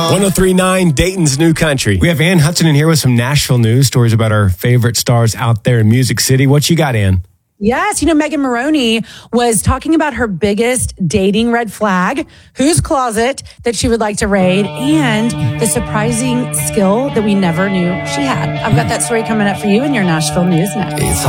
1039 Dayton's New Country. We have Ann Hudson in here with some Nashville news stories about our favorite stars out there in Music City. What you got, Ann? Yes, Megan Moroney was talking about her biggest dating red flag, whose closet that she would like to raid, and the surprising skill that we never knew she had. I've got that story coming up for you in your Nashville news next.